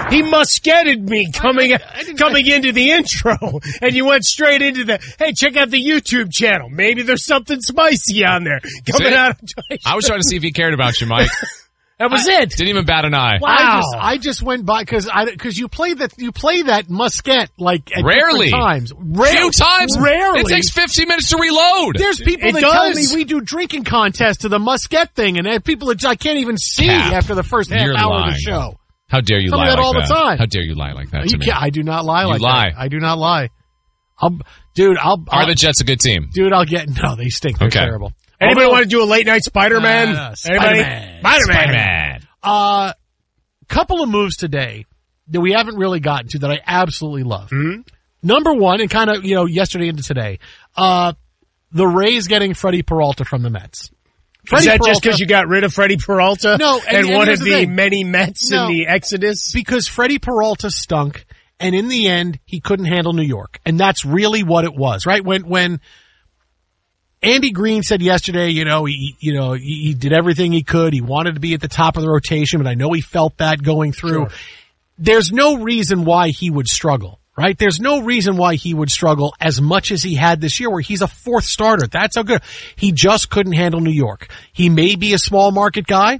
He musketed me coming into the intro, and you went straight into hey, check out the YouTube channel. Maybe there's something spicy on there coming out of I was trying to see if he cared about you, Mike. That was it. Didn't even bat an eye. Wow. I just went by because you play that musket like at rarely different times. Few times. Rarely. It takes 15 minutes to reload. There's people that tell me we do drinking contests to the musket thing, and people that I can't even see after the first half hour of the show. How dare you lie like that? All the time. How dare you lie like that to me? I do not lie like lie. that. I do not lie. Are the Jets a good team? Dude, no, they stink. They're terrible. Anybody want to do a late night Spider-Man? Spider-Man. Couple of moves today that we haven't really gotten to that I absolutely love. Mm-hmm. Number one, and kind of, yesterday into today, the Rays getting Freddie Peralta from the Mets. Is that just because you got rid of Freddie Peralta? No, and one of the many Mets in the Exodus? Because Freddie Peralta stunk, and in the end, he couldn't handle New York. And that's really what it was, right? When Andy Green said yesterday, he did everything he could. He wanted to be at the top of the rotation, but I know he felt that going through. Sure. There's no reason why he would struggle, right? There's no reason why he would struggle as much as he had this year where he's a fourth starter. That's how good. He just couldn't handle New York. He may be a smaller market guy,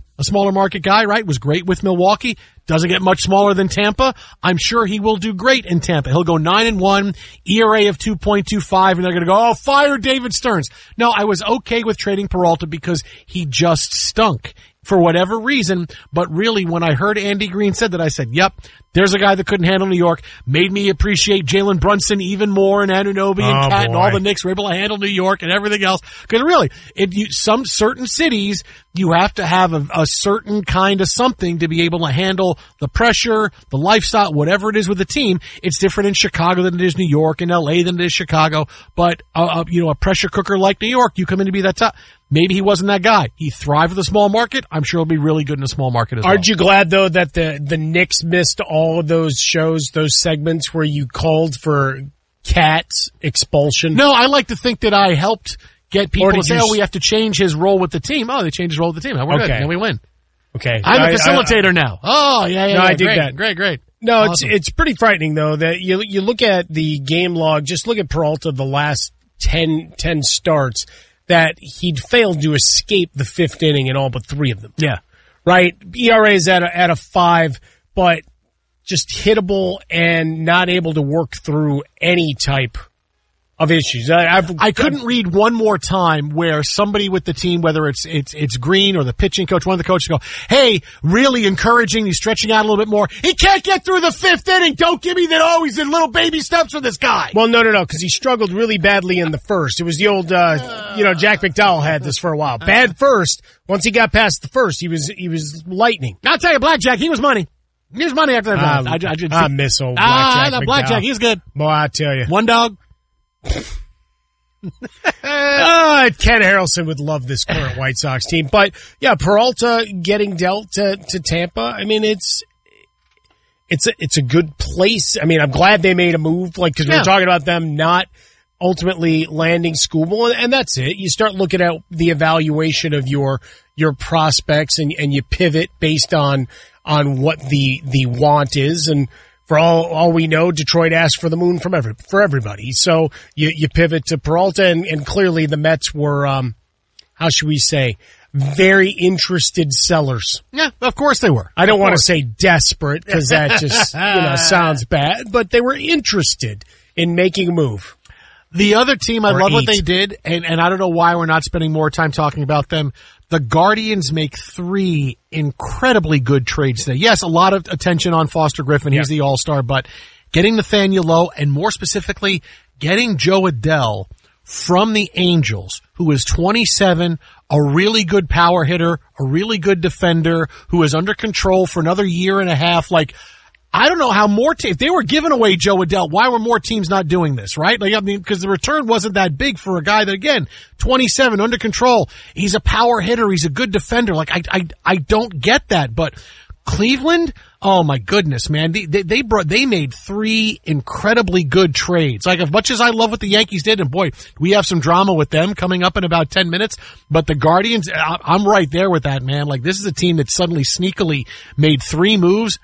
right? Was great with Milwaukee. Doesn't get much smaller than Tampa. I'm sure he will do great in Tampa. He'll go 9-1, ERA of 2.25, and they're going to go, fire David Stearns. No, I was okay with trading Peralta because he just stunk for whatever reason. But really, when I heard Andy Green said that, I said, yep, there's a guy that couldn't handle New York. Made me appreciate Jalen Brunson even more, and Anunoby and Cat and all the Knicks were able to handle New York and everything else. Because really, some certain cities, you have to have a certain kind of something to be able to handle the pressure, the lifestyle, whatever it is with the team. It's different in Chicago than it is New York, in LA than it is Chicago. But, a pressure cooker like New York, you come in to be that top. Maybe he wasn't that guy. He thrived with a small market. I'm sure he'll be really good in a small market as well. Aren't you glad, though, that the Knicks missed all of those shows, those segments where you called for Cat's expulsion? No, I like to think that I helped get people to say, we have to change his role with the team. Oh, they changed his role with the team. We're good. And we win. Okay. I'm a facilitator now. Oh, yeah. No, I dig that. Great. No, awesome. It's pretty frightening, though, that you look at the game log, just look at Peralta the last 10 starts, that he'd failed to escape the fifth inning in all but 3 of them. Yeah. Right? ERA is at a 5, but just hittable and not able to work through any type of issues. I couldn't read one more time where somebody with the team, whether it's Green or the pitching coach, one of the coaches go, hey, really encouraging, he's stretching out a little bit more. He can't get through the 5th inning. Don't give me that, he's in little baby steps for this guy. Well, no, because he struggled really badly in the first. It was the old, Jack McDowell had this for a while. Bad first. Once he got past the first, he was lightning. I'll tell you, Blackjack, he was money. He was money after that. I miss old Blackjack McDowell. Blackjack, he's good. Boy, I tell you. One dog. Ken Harrelson would love this current White Sox team. But, yeah, Peralta getting dealt to Tampa, I mean, it's a good place. I mean, I'm glad they made a move, because we were talking about them not ultimately landing Skubal, and that's it. You start looking at the evaluation of your prospects, and you pivot based on what the want is, and for all we know, Detroit asked for the moon for everybody. So you pivot to Peralta, and clearly the Mets were, how should we say, very interested sellers. Yeah, of course they were. I don't want to say desperate because that just sounds bad, but they were interested in making a move. The other team, I love what they did, and I don't know why we're not spending more time talking about them. The Guardians make 3 incredibly good trades today. Yes, a lot of attention on Foster Griffin. He's the all-star, but getting Nathaniel Lowe, and more specifically, getting Joe Adell from the Angels, who is 27, a really good power hitter, a really good defender, who is under control for another year and a half. I don't know how more teams, if they were giving away Joe Adell, why were more teams not doing this, right? Because the return wasn't that big for a guy that, again, 27, under control. He's a power hitter. He's a good defender. I don't get that, but Cleveland, oh my goodness, man. They made 3 incredibly good trades. As much as I love what the Yankees did, and boy, we have some drama with them coming up in about 10 minutes, but the Guardians, I'm right there with that, man. This is a team that suddenly sneakily made 3 moves